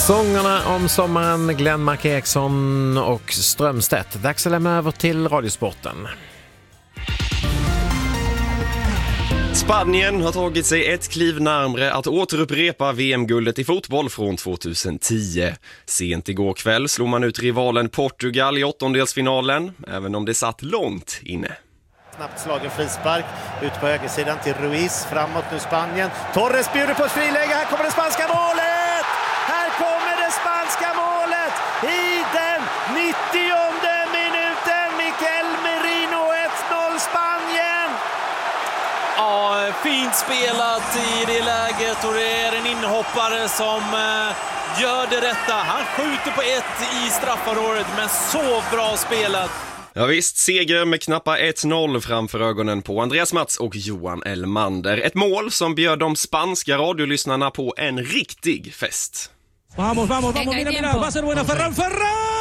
Sångerna om sommaren, Glenn Mark Eriksson och Strömstedt. Dags att lämna över till Radiosporten. Spanien har tagit sig ett kliv närmare att återupprepa VM-guldet i fotboll från 2010. Sent igår kväll slog man ut rivalen Portugal i åttondelsfinalen, även om det satt långt inne. Snabbt slagen frispark ut på högersidan till Ruiz, framåt nu Spanien. Torres bjuder på ett friläge, här kommer det spanska målet! Här kommer det spanska målet i den 90:e minuten. Mikel Merino, 1-0 Spanien! Ja, fint spelat i det läget och det är en inhoppare som gör det rätta. Han skjuter på ett i straffområdet, men så bra spelat. Ja visst, seger med knappa 1-0 framför ögonen på Andreas Mats och Johan Elmander. Ett mål som bjöd de spanska radiolyssnarna på en riktig fest. Vamos, mira, va a ser buena Ferran!